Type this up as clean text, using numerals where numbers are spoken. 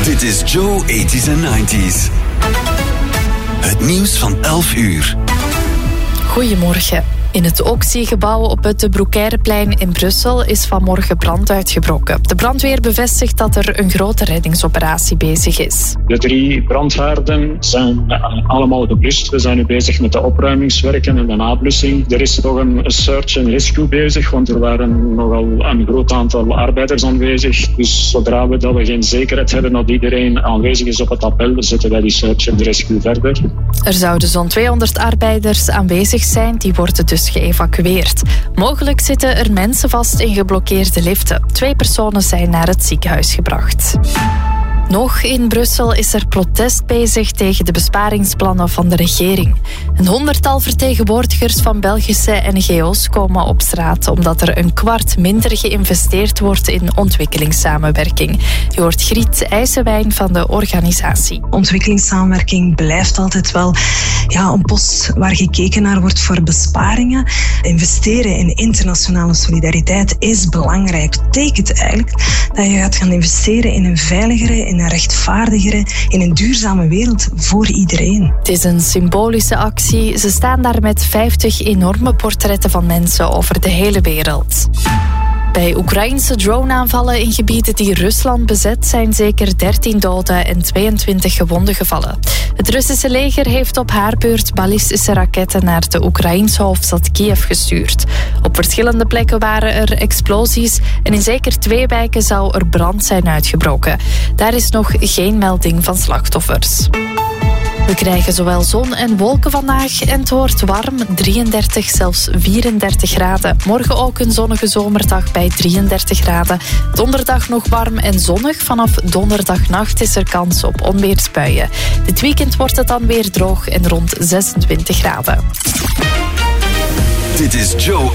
Dit is Joe 80s en 90s. Het nieuws van 11 uur. Goedemorgen. In het Oxy-gebouw op het De Broekeireplein in Brussel is vanmorgen brand uitgebroken. De brandweer bevestigt dat er een grote reddingsoperatie bezig is. De 3 brandhaarden zijn allemaal geblust. We zijn nu bezig met de opruimingswerken en de nablussing. Er is toch een search and rescue bezig, want er waren nogal een groot aantal arbeiders aanwezig. Dus zodra we geen zekerheid hebben dat iedereen aanwezig is op het appel, zetten wij die search and rescue verder. Er zouden zo'n 200 arbeiders aanwezig zijn, die worden dus geëvacueerd. Mogelijk zitten er mensen vast in geblokkeerde liften. 2 personen zijn naar het ziekenhuis gebracht. Nog in Brussel is er protest bezig tegen de besparingsplannen van de regering. Een 100-tal vertegenwoordigers van Belgische NGO's komen op straat omdat er 1/4 minder geïnvesteerd wordt in ontwikkelingssamenwerking. Je hoort Griet IJsewijn van de organisatie. Ontwikkelingssamenwerking blijft altijd wel een post waar gekeken naar wordt voor besparingen. Investeren in internationale solidariteit is belangrijk. Dat betekent eigenlijk dat je gaat gaan investeren in een veiligere, in een rechtvaardigere, in een duurzame wereld voor iedereen. Het is een symbolische actie. Ze staan daar met 50 enorme portretten van mensen over de hele wereld. Bij Oekraïnse droneaanvallen in gebieden die Rusland bezet zijn zeker 13 doden en 22 gewonden gevallen. Het Russische leger heeft op haar beurt ballistische raketten naar de Oekraïnse hoofdstad Kiev gestuurd. Op verschillende plekken waren er explosies en in zeker 2 wijken zou er brand zijn uitgebroken. Daar is nog geen melding van slachtoffers. We krijgen zowel zon en wolken vandaag en het wordt warm, 33, zelfs 34 graden. Morgen ook een zonnige zomerdag bij 33 graden. Donderdag nog warm en zonnig. Vanaf donderdagnacht is er kans op onweersbuien. Dit weekend wordt het dan weer droog en rond 26 graden. Dit is Joe